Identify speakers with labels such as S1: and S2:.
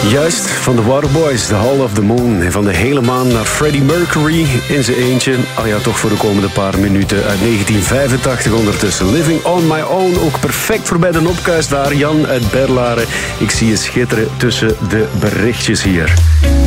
S1: Juist, van de Waterboys, The Hall of the Moon. En van de hele maan naar Freddie Mercury in zijn eentje. Al ja, toch voor de komende paar minuten uit 1985 ondertussen. Living on my own, ook perfect voor bij de opkuis daar. Jan uit Berlaren, ik zie je schitteren tussen de berichtjes hier.